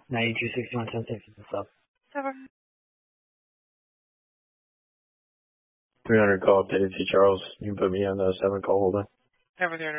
9261 10 is the sub. Over. 300 call up to AC Charles. You can put me on the 7 call holder. Over 300.